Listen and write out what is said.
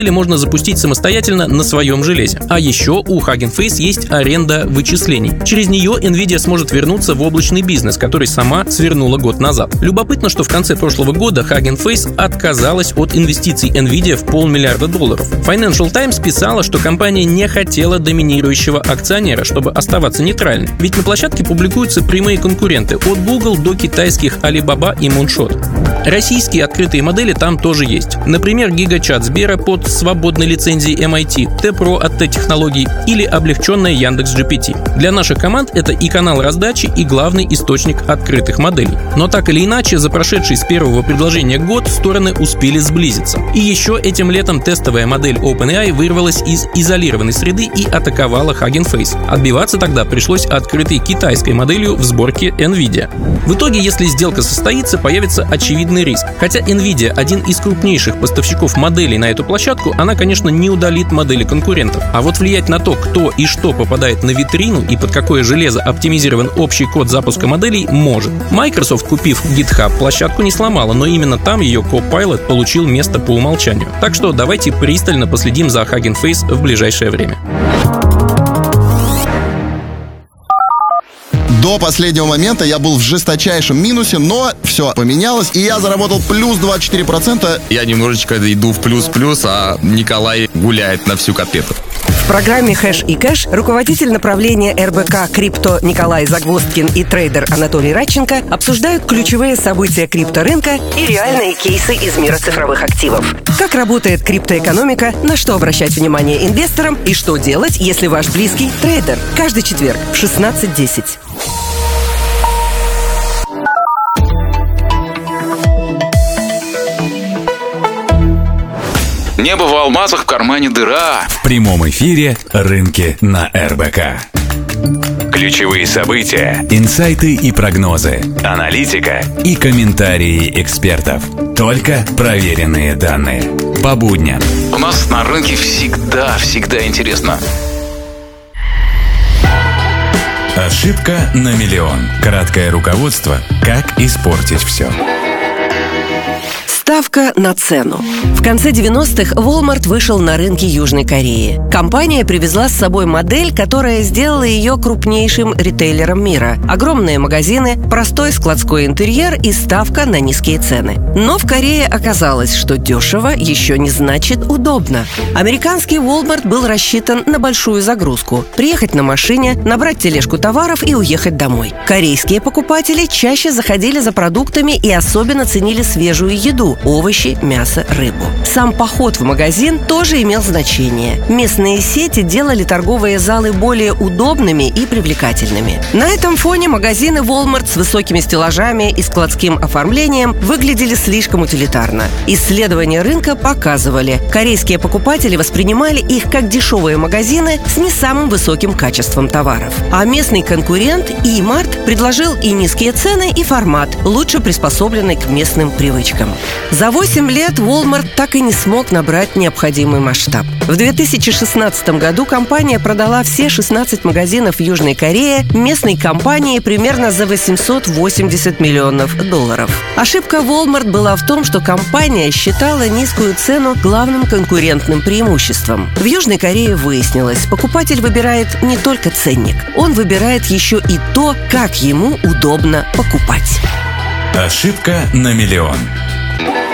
можно запустить самостоятельно на своем железе. А еще у Hugging Face есть аренда вычислений. Через нее Nvidia сможет вернуться в облачный бизнес, который сама свернула год назад. Любопытно, что в конце прошлого года Hugging Face отказалась от инвестиций Nvidia в $500 миллиарда. Financial Times писала, что компания не хотела доминирующего акционера, чтобы оставаться нейтральной. Ведь на площадке публикуются прямые конкуренты от Google до китайских Alibaba и Moonshot. Российские открытые модели там тоже есть. Например, GigaChat Сбера под свободной лицензией MIT, T-Pro от T-технологий или облегченная Яндекс.GPT. Для наших команд это и канал раздачи, и главный источник открытых моделей. Но так или иначе, за прошедший с первого предложения год стороны успели сблизиться. И еще этим летом тестовая модель OpenAI вырвалась из изолированной среды и атаковала Hugging Face. Отбиваться тогда пришлось открытой китайской моделью в сборке Nvidia. В итоге, если сделка состоится, появится очевидный риск. Хотя Nvidia один из крупнейших поставщиков моделей на эту площадку, она, конечно, не удалит модели конкурентов. А вот влиять на то, кто и что попадает на витрину и под какое железо оптимизирован общий код запуска моделей, может. Microsoft, купив GitHub, площадку не сломала, но именно там ее Copilot получил место по умолчанию. Так что давайте пристально последим за Hugging Face в ближайшее время. До последнего момента я был в жесточайшем минусе, но все поменялось, и я заработал плюс 24%. Я немножечко иду в плюс-плюс, а Николай гуляет на всю котлету. В программе «Хэш и кэш» руководитель направления РБК «Крипто» Николай Загвоздкин и трейдер Анатолий Радченко обсуждают ключевые события крипторынка и реальные кейсы из мира цифровых активов. Как работает криптоэкономика, на что обращать внимание инвесторам и что делать, если ваш близкий трейдер. Каждый четверг в 16:10. Небо в алмазах, в кармане дыра. В прямом эфире «Рынки на РБК». Ключевые события, инсайты и прогнозы, аналитика и комментарии экспертов. Только проверенные данные. По будням. У нас на рынке всегда интересно. Ошибка на миллион. Краткое руководство «Как испортить все». Ставка на цену. В конце 90-х Walmart вышел на рынки Южной Кореи. Компания привезла с собой модель, которая сделала ее крупнейшим ритейлером мира. Огромные магазины, простой складской интерьер и ставка на низкие цены. Но в Корее оказалось, что дешево еще не значит удобно. Американский Walmart был рассчитан на большую загрузку. Приехать на машине, набрать тележку товаров и уехать домой. Корейские покупатели чаще заходили за продуктами и особенно ценили свежую еду – овощи, мясо, рыбу. Сам поход в магазин тоже имел значение. Местные сети делали торговые залы более удобными и привлекательными. На этом фоне магазины Walmart с высокими стеллажами и складским оформлением выглядели слишком утилитарно. Исследования рынка показывали, корейские покупатели воспринимали их как дешевые магазины с не самым высоким качеством товаров. А местный конкурент E-Mart предложил и низкие цены, и формат, лучше приспособленный к местным привычкам. За 8 лет Walmart так и не смог набрать необходимый масштаб. В 2016 году компания продала все 16 магазинов в Южной Корее местной компании примерно за $880 миллионов. Ошибка Walmart была в том, что компания считала низкую цену главным конкурентным преимуществом. В Южной Корее выяснилось, покупатель выбирает не только ценник, он выбирает еще и то, как ему удобно покупать. Ошибка на миллион.